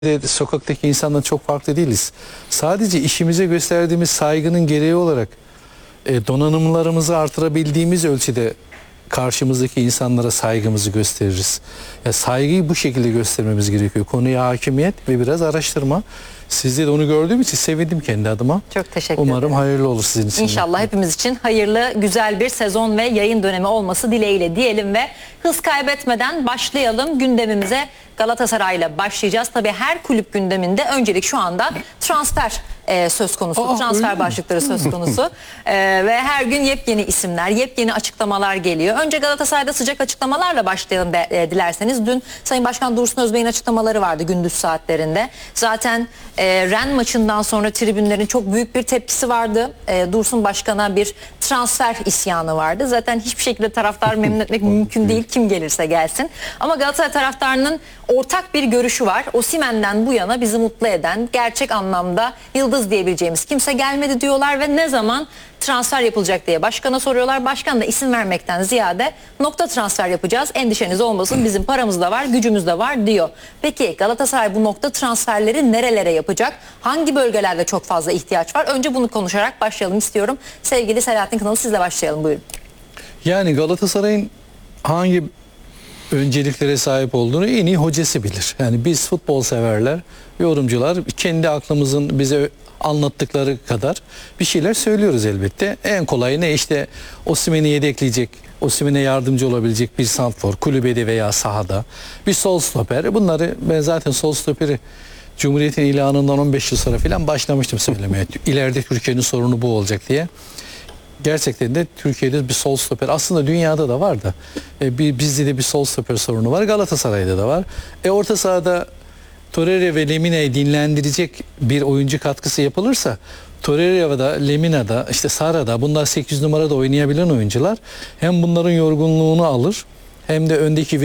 Sokaktaki insandan çok farklı değiliz. Sadece işimize gösterdiğimiz saygının gereği olarak donanımlarımızı artırabildiğimiz ölçüde karşımızdaki insanlara saygımızı gösteririz. Ya saygıyı bu şekilde göstermemiz gerekiyor. Konuya hakimiyet ve biraz araştırma. Sizde de onu gördüğüm için sevindim kendi adıma. Çok teşekkür ederim. Umarım hayırlı olur sizin için. İnşallah hepimiz için hayırlı, güzel bir sezon ve yayın dönemi olması dileğiyle diyelim ve hız kaybetmeden başlayalım gündemimize. Galatasaray'la başlayacağız. Tabii her kulüp gündeminde öncelik şu anda transfer söz konusu. Transfer başlıkları söz konusu. Ve her gün yepyeni isimler, yepyeni açıklamalar geliyor. Önce Galatasaray'da sıcak açıklamalarla başlayalım dilerseniz. Dün Sayın Başkan Dursun Özbey'in açıklamaları vardı gündüz saatlerinde. Zaten Ren maçından sonra tribünlerin çok büyük bir tepkisi vardı. Dursun Başkan'a bir transfer isyanı vardı. Zaten hiçbir şekilde taraftarı memnun etmek mümkün değil. Kim gelirse gelsin. Ama Galatasaray taraftarının ortak bir görüşü var. Osimhen'den bu yana bizi mutlu eden, gerçek anlamda yıldız diyebileceğimiz kimse gelmedi diyorlar ve ne zaman transfer yapılacak diye başkana soruyorlar. Başkan da isim vermekten ziyade nokta transfer yapacağız. Endişeniz olmasın, bizim paramız da var, gücümüz de var diyor. Peki Galatasaray bu nokta transferleri nerelere yapacak? Hangi bölgelerde çok fazla ihtiyaç var? Önce bunu konuşarak başlayalım istiyorum. Sevgili Selahattin Kınalı, sizle başlayalım, buyurun. Yani Galatasaray'ın hangi önceliklere sahip olduğunu en iyi hocası bilir. Yani biz futbol severler, yorumcular kendi aklımızın bize anlattıkları kadar bir şeyler söylüyoruz elbette. En kolayı ne? İşte Osimhen'i yedekleyecek, Osimhen'e yardımcı olabilecek bir santrfor, kulübede veya sahada, bir sol stoper. Bunları ben zaten sol stoperi Cumhuriyet'in ilanından 15 yıl sonra falan başlamıştım söylemeye. İleride Türkiye'nin sorunu bu olacak diye. Gerçekten de Türkiye'de bir sol stoper, aslında dünyada da var da bizde de bir sol stoper sorunu var, Galatasaray'da da var. Orta sahada Torreira ve Lemina'yı dinlendirecek bir oyuncu katkısı yapılırsa, Torreira'da, Lemina'da, işte Sara'da, bunlar 8 numarada oynayabilen oyuncular, hem bunların yorgunluğunu alır hem de öndeki